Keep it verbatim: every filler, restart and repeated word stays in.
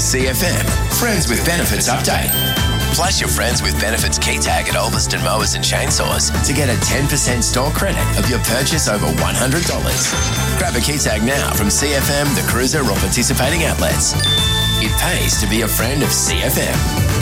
C F M Friends with Benefits update. Plus your Friends with Benefits key tag at Ulverston Mowers and Chainsaws to get a ten percent store credit of your purchase over one hundred dollars. Grab a key tag now from C F M, the Cruiser or participating outlets. It pays to be a friend of C F M.